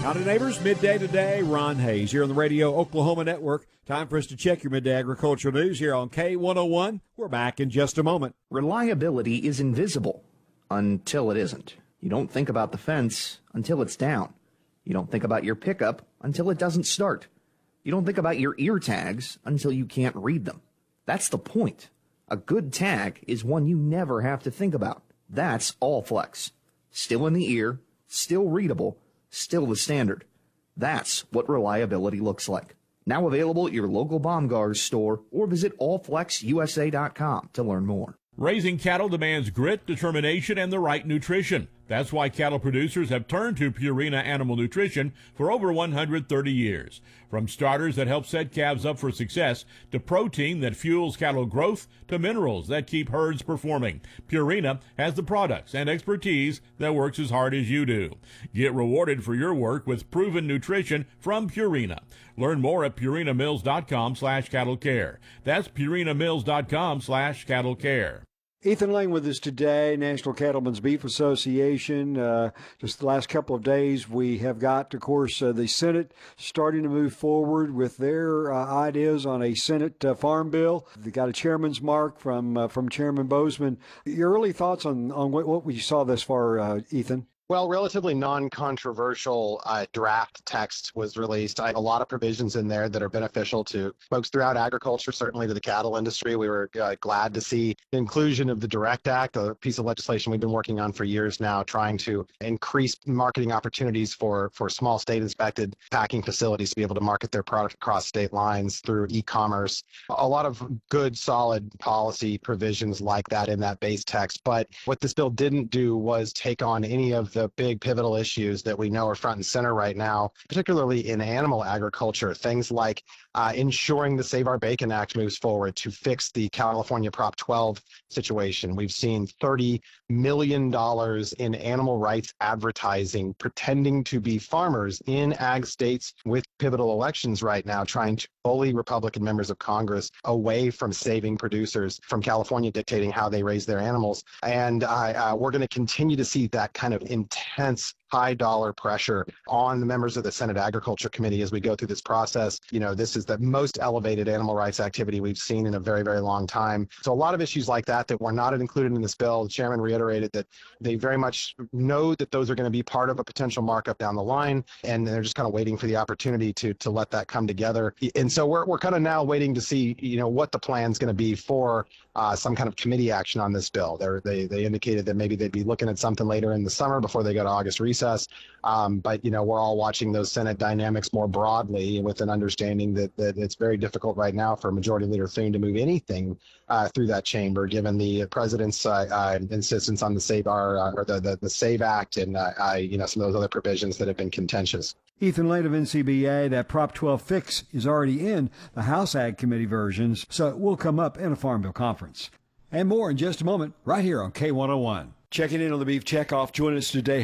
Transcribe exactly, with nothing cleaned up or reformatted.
Howdy, neighbors. Midday today. Ron Hayes here on the Radio Oklahoma Network. Time for us to check your midday agricultural news here on K one oh one. We're back in just a moment. Reliability is invisible until it isn't. You don't think about the fence until it's down. You don't think about your pickup until it doesn't start. You don't think about your ear tags until you can't read them. That's the point. A good tag is one you never have to think about. That's Allflex. Still in the ear, still readable, still the standard. That's what reliability looks like. Now available at your local Baumgars store or visit all flex U S A dot com to learn more. Raising cattle demands grit, determination, and the right nutrition. That's why cattle producers have turned to Purina Animal Nutrition for over one hundred thirty years. From starters that help set calves up for success, to protein that fuels cattle growth, to minerals that keep herds performing, Purina has the products and expertise that works as hard as you do. Get rewarded for your work with proven nutrition from Purina. Learn more at purina mills dot com slash cattle care. That's purina mills dot com slash cattle care. Ethan Lane with us today, National Cattlemen's Beef Association. Uh, just the last couple of days, we have got, of course, uh, the Senate starting to move forward with their uh, ideas on a Senate uh, farm bill. They got a chairman's mark from uh, from Chairman Bozeman. Your early thoughts on, on what, what we saw thus far, uh, Ethan? Well, relatively non-controversial uh, draft text was released. I, a lot of provisions in there that are beneficial to folks throughout agriculture, certainly to the cattle industry. We were uh, glad to see the inclusion of the DIRECT Act, a piece of legislation we've been working on for years now, trying to increase marketing opportunities for, for small state-inspected packing facilities to be able to market their product across state lines through e-commerce. A lot of good, solid policy provisions like that in that base text. But what this bill didn't do was take on any of the big pivotal issues that we know are front and center right now, particularly in animal agriculture. Things like uh, ensuring the Save Our Bacon Act moves forward to fix the California Prop twelve situation. We've seen thirty million dollars in animal rights advertising pretending to be farmers in ag states with pivotal elections right now, trying to bully Republican members of Congress away from saving producers from California dictating how they raise their animals. And uh, uh, we're going to continue to see that kind of intense high dollar pressure on the members of the Senate Agriculture Committee as we go through this process. You know, this is the most elevated animal rights activity we've seen in a very, very long time. So a lot of issues like that that were not included in this bill. The chairman reiterated that they very much know that those are going to be part of a potential markup down the line, and they're just kind of waiting for the opportunity to to let that come together. And so we're we're kind of now waiting to see, you know, what the plan's going to be for uh, some kind of committee action on this bill. They're, they they indicated that maybe they'd be looking at something later in the summer before they go to August recess. Um, but, you know, we're all watching those Senate dynamics more broadly with an understanding that, that it's very difficult right now for Majority Leader Thune to move anything uh, through that chamber, given the president's uh, uh, insistence on the Save Our uh, or the, the, the SAVE Act and, uh, uh, you know, some of those other provisions that have been contentious. Ethan Lane of N C B A, that Prop twelve fix is already in the House Ag Committee versions, so it will come up in a Farm Bill conference. And more in just a moment, right here on K one oh one. Checking in on the Beef Checkoff. Join us today.